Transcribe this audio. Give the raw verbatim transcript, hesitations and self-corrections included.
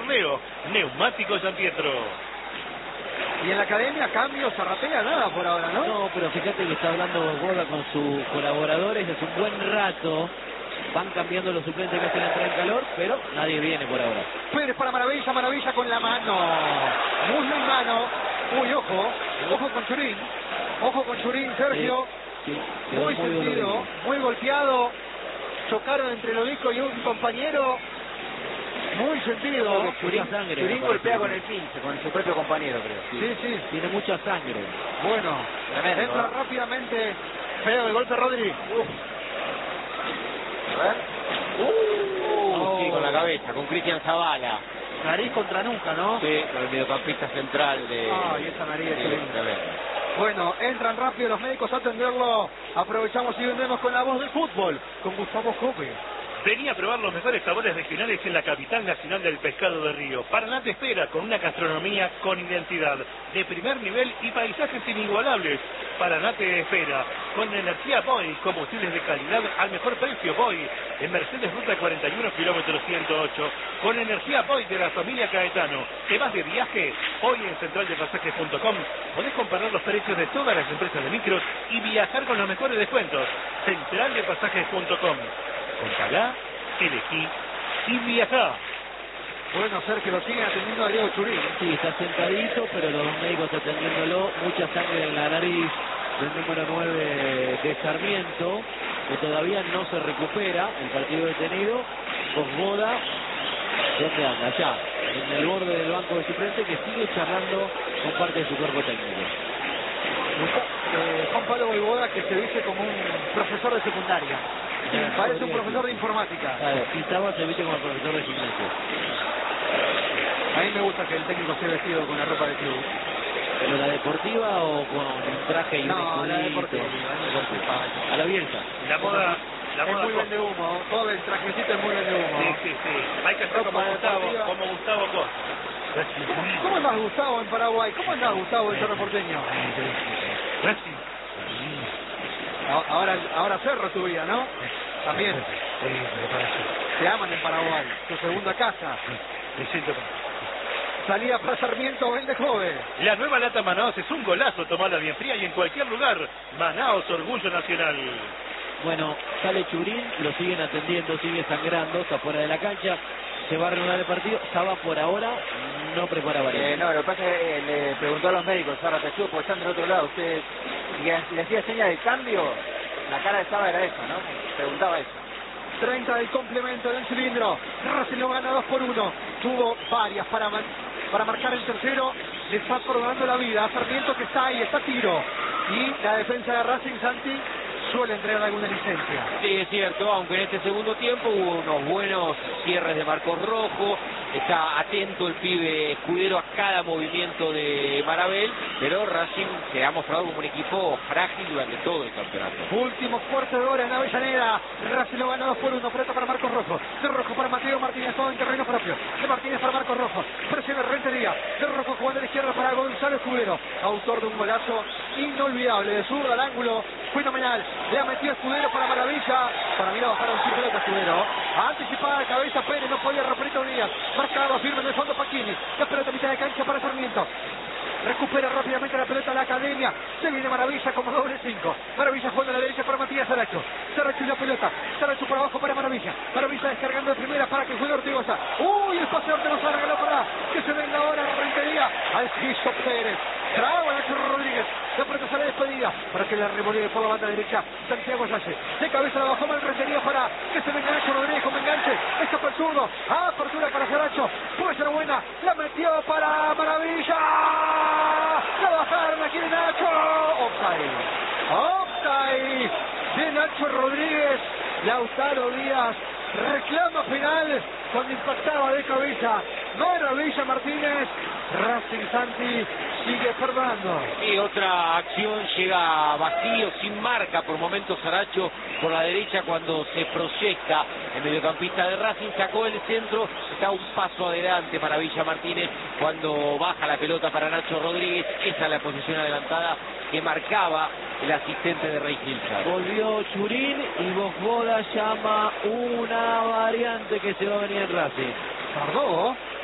torneo. Neumático San Pietro. Y en la academia, cambios, Zarratea, nada por ahora, ¿no? No, pero fíjate que está hablando Boda con sus colaboradores hace un buen rato. Van cambiando los suplentes que hacen entrar en calor, pero nadie viene por ahora. Pérez para Maravilla, Maravilla con la mano. Muy bien mano. Uy, ojo. Ojo con Churín. Ojo con Churín, Sergio. Sí, sí, muy, muy sentido, dolorido. muy golpeado. Chocaron entre Lodico y un compañero. Muy sentido. Churín, sangre, Churín me golpea parece. con el quince, con su propio compañero, creo. Sí, sí. Tiene mucha sangre. Bueno, Tremendo, entra ¿eh? rápidamente. Feo el golpe, Rodri. Uf. A ver. Oh. Sí, con la cabeza, con Cristian Zavala. Nariz contra nuca, ¿no? Sí, con el mediocampista central de... Ay, esa nariz es Sí, tremenda. tremendo. Bueno, entran rápido los médicos a atenderlo. Aprovechamos y vendemos con la voz del fútbol, con Gustavo Jope. Venía a probar los mejores sabores regionales en la capital nacional del pescado de río. Paraná te espera con una gastronomía con identidad, de primer nivel y paisajes inigualables. Paraná te espera con energía Boy, combustibles de calidad al mejor precio Boy. En Mercedes Ruta cuarenta y uno, kilómetro ciento ocho. Con energía Boy de la familia Caetano. ¿Te vas de viaje? Hoy en central de pasajes punto com podés comparar los precios de todas las empresas de micros y viajar con los mejores descuentos. central de pasajes punto com. Contala, elegí y viajá. Bueno, Sergio, lo siguen atendiendo a Diego Churín. Sí, está sentadito, pero los dos médicos atendiéndolo. Mucha sangre en la nariz del número nueve de Sarmiento, que todavía no se recupera. El partido detenido. Boda, ¿dónde anda? Allá, en el borde del banco de suplente, que sigue charlando con parte de su cuerpo técnico. Eh, Juan Pablo Boivoda, que se dice como un profesor de secundaria. Sí, Parece un podría profesor de decir. informática. Claro, y Saba se viste como el profesor de gimnasio. A mí me gusta que el técnico esté vestido con la ropa del club. ¿Pero la deportiva o con un traje y un No, la escudito? deportiva, la deportiva. A la Bielsa. La moda, la Es moda muy Costa. vende humo. Todo el trajecito es muy vende humo. Sí, sí, sí. Hay que ser como Ropa Gustavo, deportiva. como Gustavo Costa. ¿Cómo, cómo andás, Gustavo, en Paraguay? ¿Cómo andás, Gustavo, en Cerro Porteño? A- Ahora, ahora Cerro tu vida, ¿no? También. Te aman en Paraguay. Tu segunda casa. Salida para Sarmiento, vende joven. La nueva lata Manaos es un golazo, tomala bien fría y en cualquier lugar. Manaos, orgullo nacional. Bueno, sale Churín, lo siguen atendiendo, sigue sangrando, está fuera de la cancha, se va a reanudar el partido. Saba por ahora no prepara variante. Eh, no, lo que pasa es que eh, le preguntó a los médicos, Sara Techudo, porque están del otro lado. Usted y le hacía señas de cambio, la cara de Saba era esa, ¿no? Preguntaba eso. treinta del complemento del cilindro. Racing lo gana dos por uno. Tuvo varias para, man- para marcar el tercero. Le está perdonando la vida a Sarmiento, que está ahí, está a tiro. Y la defensa de Racing, Santi, suele entregar alguna licencia. Sí, es cierto, aunque en este segundo tiempo hubo unos buenos cierres de Marcos Rojo, está atento el pibe Escudero a cada movimiento de Marabel, pero Racing se ha mostrado como un equipo frágil durante todo el campeonato. Último cuarto de hora en Avellaneda. Racing lo gana dos por uno. Pelota para Marcos Rojo. De Rojo para Mateo Martínez. Todo en terreno propio. De Martínez para Marcos Rojo. Presiona Rentería. De Rojo jugando a la izquierda para Gonzalo Escudero. Autor de un golazo inolvidable. De zurda al ángulo. Fenomenal. Le ha metido Escudero para Maravilla. Para mí la bajaron sin pelota Escudero. Anticipada de cabeza Pérez. No podía Rafaelito Díaz. Marcado firme en el fondo Pacchini. La pelota a mitad de cancha para Sarmiento. Recupera rápidamente la pelota a la academia. Se viene Maravilla como doble cinco. Maravilla jugando a la derecha para Matías Saracho. Saracho y la pelota. Saracho por abajo para Maravilla. Maravilla descargando de primera para que juegue Ortigosa. Uy, el pase de Ortigosa regaló para que se venga ahora Rentería. Al piso Pérez. Trago a Nacho Rodríguez. La pelota sale despedida para que la revolee por la banda derecha. Santiago Salle. De cabeza la bajó mal Rentería para que se venga Nacho Rodríguez con enganche. Escapa el zurdo. Apertura para Saracho. Puede ser buena. La metió para Maravilla. La bajaron aquí de Nacho. Offside. Offside de Nacho Rodríguez. Lautaro Díaz reclama penal cuando impactaba de cabeza. Maravilla Martínez. Racing Santi sigue perdonando. Y otra acción, llega vacío, sin marca por momentos Saracho por la derecha cuando se proyecta el mediocampista de Racing, sacó el centro, está un paso adelante Maravilla Martínez cuando baja la pelota para Nacho Rodríguez. Esa es la posición adelantada que marcaba el asistente de Rey Gilsa. Volvió Churín y Boda llama una variante que se va a venir en Racing. Tardó.